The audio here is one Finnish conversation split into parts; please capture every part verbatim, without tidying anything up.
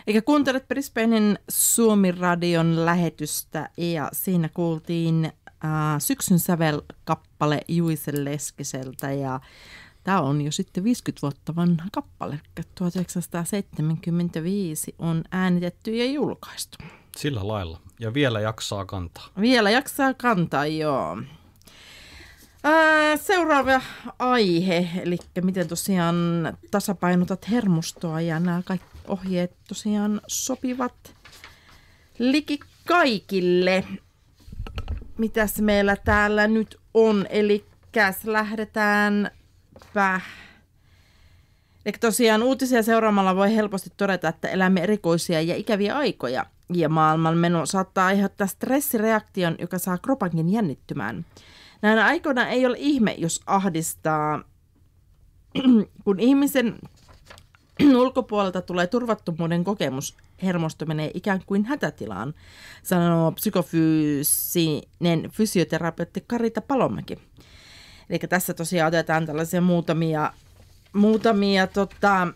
Eikä kuuntelet Brisbanen Suomi-radion lähetystä ja siinä kuultiin äh, Syksyn sävel-kappale Juise Leskiseltä ja tämä on jo sitten viisikymmentä vuotta vanha kappale. tuhatyhdeksänsataaseitsemänkymmentäviisi on äänitetty ja julkaistu. Sillä lailla. Ja vielä jaksaa kantaa. Vielä jaksaa kantaa, joo. Ää, seuraava aihe, eli miten tosiaan tasapainotat hermostoa ja nämä kaikki ohjeet tosiaan sopivat liki kaikille. Mitäs meillä täällä nyt on, eli lähdetäänpä. Eli tosiaan uutisia seuraamalla voi helposti todeta, että elämme erikoisia ja ikäviä aikoja. Ja maailmanmeno saattaa aiheuttaa stressireaktion, joka saa kropankin jännittymään. Näinä aikoina ei ole ihme, jos ahdistaa, kun ihmisen ulkopuolelta tulee turvattomuuden kokemus, hermosto menee ikään kuin hätätilaan, sanoo psykofyysinen fysioterapeutti Karita Palomäki. Eli tässä tosiaan otetaan tällaisia muutamia, muutamia tota,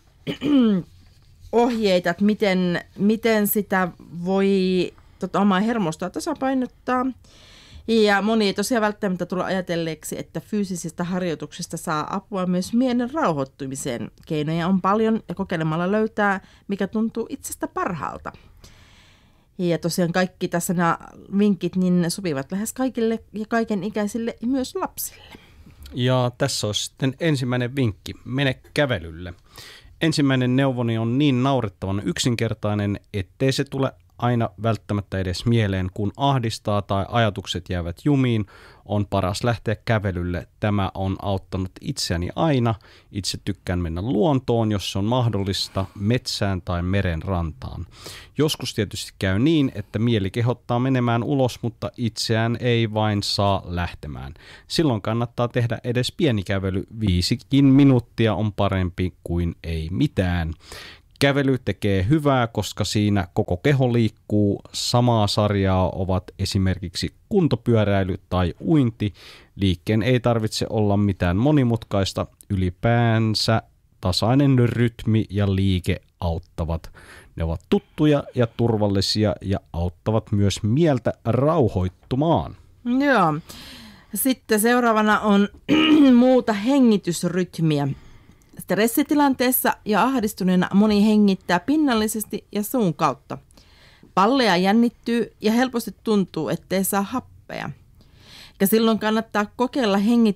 ohjeita, että miten, miten sitä voi tota, omaa hermostoa tasapainottaa. Ja moni ei tosiaan välttämättä tule ajatelleeksi, että fyysisistä harjoituksista saa apua myös mielen rauhoittumiseen. Keinoja on paljon ja kokeilemalla löytää, mikä tuntuu itsestä parhaalta. Ja tosiaan kaikki tässä nämä vinkit niin sopivat lähes kaikille ja kaiken ikäisille ja myös lapsille. Ja tässä on sitten ensimmäinen vinkki. Mene kävelylle. Ensimmäinen neuvoni on niin naurettavan yksinkertainen, ettei se tule aina välttämättä edes mieleen, kun ahdistaa tai ajatukset jäävät jumiin, on paras lähteä kävelylle. Tämä on auttanut itseäni aina. Itse tykkään mennä luontoon, jos se on mahdollista, metsään tai meren rantaan. Joskus tietysti käy niin, että mieli kehottaa menemään ulos, mutta itseään ei vain saa lähtemään. Silloin kannattaa tehdä edes pieni kävely. Viisikin minuuttia on parempi kuin ei mitään. Kävely tekee hyvää, koska siinä koko keho liikkuu. Samaa sarjaa ovat esimerkiksi kuntopyöräily tai uinti. Liikkeen ei tarvitse olla mitään monimutkaista. Ylipäänsä tasainen rytmi ja liike auttavat. Ne ovat tuttuja ja turvallisia ja auttavat myös mieltä rauhoittumaan. Joo. Sitten seuraavana on muuta hengitysrytmiä. Stressitilanteessa ja ahdistuneena moni hengittää pinnallisesti ja suun kautta. Pallea jännittyy ja helposti tuntuu, ettei saa happea. Ja silloin kannattaa kokeilla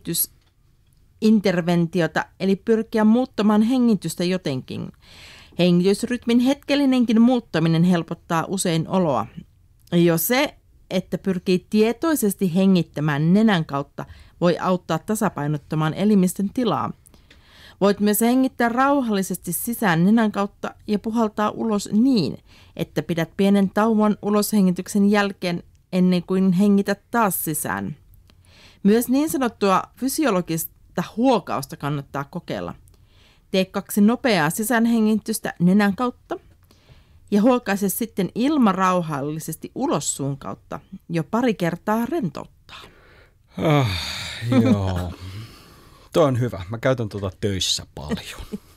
hengitysinterventiota, eli pyrkiä muuttamaan hengitystä jotenkin. Hengitysrytmin hetkellinenkin muuttaminen helpottaa usein oloa. Jo se, että pyrkii tietoisesti hengittämään nenän kautta, voi auttaa tasapainottamaan elimistön tilaa. Voit myös hengittää rauhallisesti sisään nenän kautta ja puhaltaa ulos niin, että pidät pienen tauon uloshengityksen jälkeen ennen kuin hengität taas sisään. Myös niin sanottua fysiologista huokausta kannattaa kokeilla. Tee kaksi nopeaa sisäänhengitystä nenän kautta ja huokaise sitten ilma rauhallisesti ulos suun kautta. Jo pari kertaa rentouttaa. Ah, joo. Tuo on hyvä. Mä käytän tuota töissä paljon.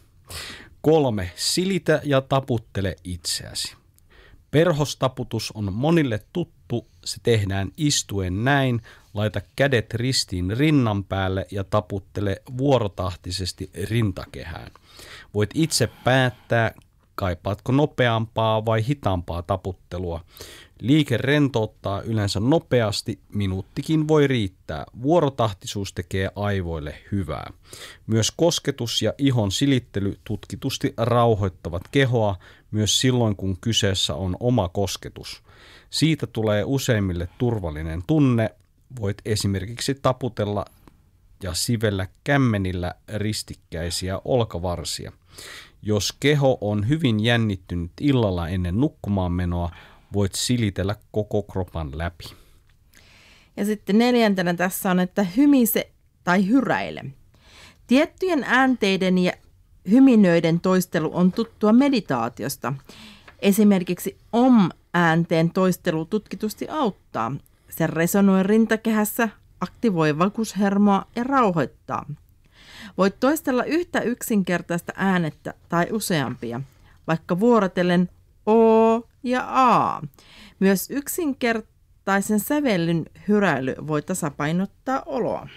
Kolme. Silitä ja taputtele itseäsi. Perhostaputus on monille tuttu. Se tehdään istuen näin. Laita kädet ristiin rinnan päälle ja taputtele vuorotahtisesti rintakehään. Voit itse päättää, kaipaatko nopeampaa vai hitaampaa taputtelua. Liike rentouttaa yleensä nopeasti, minuuttikin voi riittää. Vuorotahtisuus tekee aivoille hyvää. Myös kosketus ja ihon silittely tutkitusti rauhoittavat kehoa, myös silloin kun kyseessä on oma kosketus. Siitä tulee useimmille turvallinen tunne. Voit esimerkiksi taputella ja sivellä kämmenillä ristikkäisiä olkavarsia. Jos keho on hyvin jännittynyt illalla ennen nukkumaanmenoa, voit silitellä koko kropan läpi. Ja sitten neljäntenä tässä on, että hymise tai hyräile. Tiettyjen äänteiden ja hyminöiden toistelu on tuttua meditaatiosta. Esimerkiksi om-äänteen toistelu tutkitusti auttaa. Se resonoi rintakehässä, aktivoi vakuushermoa ja rauhoittaa. Voit toistella yhtä yksinkertaista äänettä tai useampia, vaikka vuorotellen Ja A. Myös yksinkertaisen sävellyn hyräily voi tasapainottaa oloa.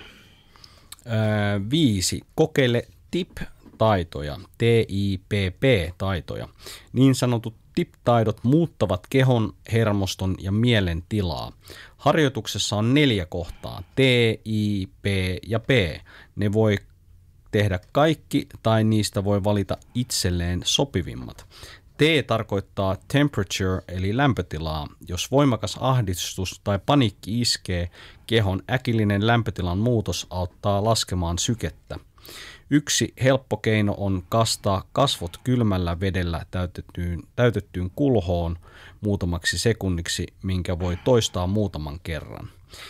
Öö, viisi. Kokeile T I P-taitoja, T I P P-taitoja. Niin sanotut T I P-taidot muuttavat kehon, hermoston ja mielen tilaa. Harjoituksessa on neljä kohtaa, T, I, P ja P. Ne voi tehdä kaikki tai niistä voi valita itselleen sopivimmat. T tarkoittaa temperature eli lämpötilaa. Jos voimakas ahdistus tai paniikki iskee, kehon äkillinen lämpötilan muutos auttaa laskemaan sykettä. Yksi helppo keino on kastaa kasvot kylmällä vedellä täytettyyn, täytettyyn kulhoon muutamaksi sekunniksi, minkä voi toistaa muutaman kerran.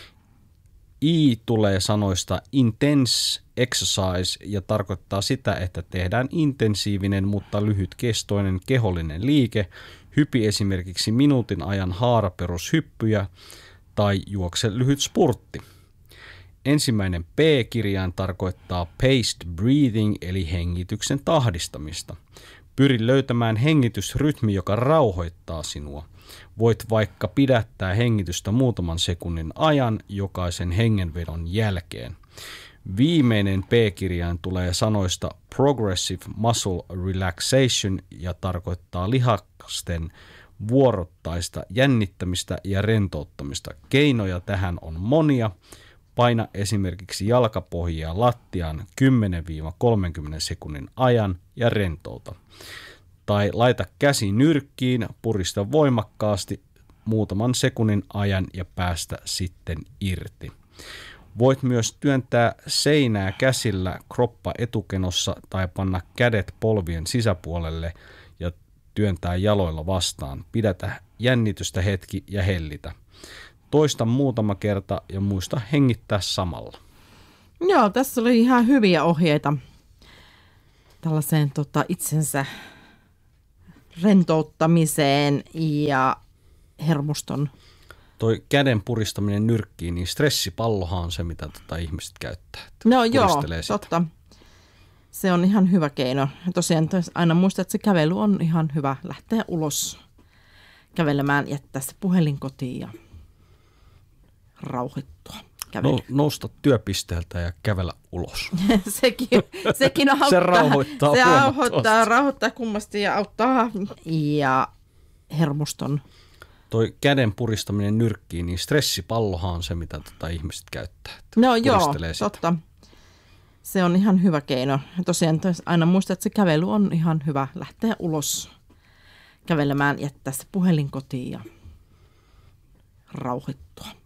I tulee sanoista intense exercise ja tarkoittaa sitä, että tehdään intensiivinen, mutta lyhytkestoinen kehollinen liike, hypi esimerkiksi minuutin ajan haaraperushyppyjä tai juokse lyhyt spurtti. Ensimmäinen P-kirjain tarkoittaa paced breathing eli hengityksen tahdistamista. Pyri löytämään hengitysrytmi, joka rauhoittaa sinua. Voit vaikka pidättää hengitystä muutaman sekunnin ajan jokaisen hengenvedon jälkeen. Viimeinen P-kirjain tulee sanoista progressive muscle relaxation ja tarkoittaa lihasten vuorottaista jännittämistä ja rentouttamista. Keinoja tähän on monia. Paina esimerkiksi jalkapohjia lattiaan kymmenen kolmekymmentä sekunnin ajan ja rentouta. Tai laita käsi nyrkkiin, purista voimakkaasti muutaman sekunnin ajan ja päästä sitten irti. Voit myös työntää seinää käsillä kroppa etukenossa tai panna kädet polvien sisäpuolelle ja työntää jaloilla vastaan. Pidätä jännitystä hetki ja hellitä. Toista muutama kerta ja muista hengittää samalla. Joo, tässä oli ihan hyviä ohjeita tällaiseen tota, itsensä rentouttamiseen ja hermoston. Toi käden puristaminen nyrkkiin, niin stressipallohan on se, mitä tota ihmiset käyttää. No joo, totta. Se on ihan hyvä keino. Tosiaan aina muista, että se kävely on ihan hyvä lähteä ulos kävelemään, jättää se puhelin kotiin ja rauhoittua. No, nousta työpisteeltä ja kävellä ulos. sekin, sekin auttaa. Se rauhoittaa Se rauhoittaa, rauhoittaa kummasti ja auttaa ja hermoston. Toi käden puristaminen nyrkkiin, niin stressipallohan on se, mitä tota ihmiset käyttää. No joo, totta. Se on ihan hyvä keino. Tosiaan aina muista, että se kävely on ihan hyvä lähteä ulos kävelemään, jättää se puhelin kotiin ja rauhoittua.